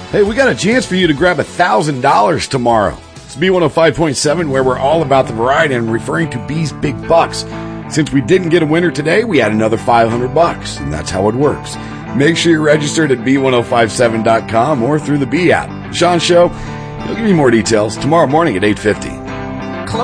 Hey, we got a chance for you to grab $1,000 tomorrow. It's B105.7, where we're all about the variety and referring to B's Big Bucks. Since we didn't get a winner today, we had another $500, and that's how it works. Make sure you're registered at B1057.com or through the B app. Sean Show, he'll give you more details tomorrow morning at 8:50.